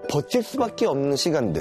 버틸 수밖에 없는 시간들.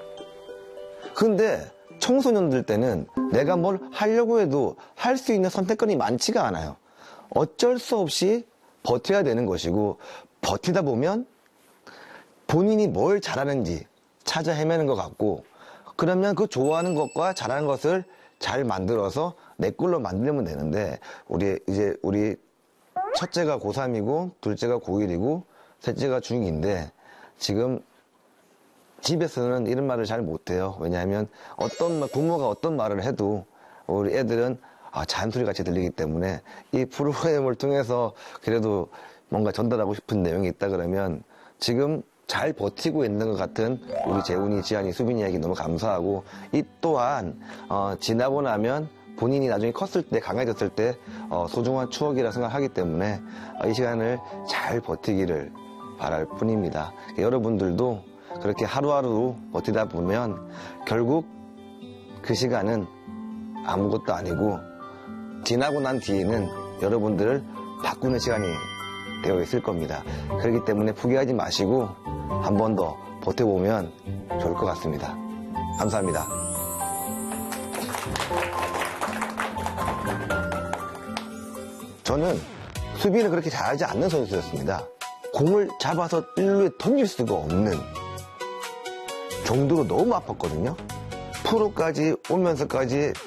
근데 청소년들 때는 내가 뭘 하려고 해도 할 수 있는 선택권이 많지가 않아요. 어쩔 수 없이 버텨야 되는 것이고, 버티다 보면 본인이 뭘 잘하는지 찾아 헤매는 것 같고, 그러면 그 좋아하는 것과 잘하는 것을 잘 만들어서 내 걸로 만들면 되는데, 우리 첫째가 고3이고 둘째가 고1이고 셋째가 중2인데 지금 집에서는 이런 말을 잘 못해요. 왜냐하면 부모가 어떤 말을 해도 우리 애들은 잔소리 같이 들리기 때문에, 이 프로그램을 통해서 그래도 뭔가 전달하고 싶은 내용이 있다 그러면 지금 잘 버티고 있는 것 같은 우리 재훈이, 지한이, 수빈이에게 너무 감사하고, 이 또한 지나고 나면 본인이 나중에 컸을 때, 강해졌을 때 소중한 추억이라 생각하기 때문에 이 시간을 잘 버티기를 바랄 뿐입니다. 여러분들도 그렇게 하루하루 버티다 보면 결국 그 시간은 아무것도 아니고 지나고 난 뒤에는 여러분들을 바꾸는 시간이 되어 있을 겁니다. 그렇기 때문에 포기하지 마시고 한 번 더 버텨보면 좋을 것 같습니다. 감사합니다. 저는 수비를 그렇게 잘하지 않는 선수였습니다. 공을 잡아서 1루에 던질 수가 없는 정도로 너무 아팠거든요. 프로까지 오면서까지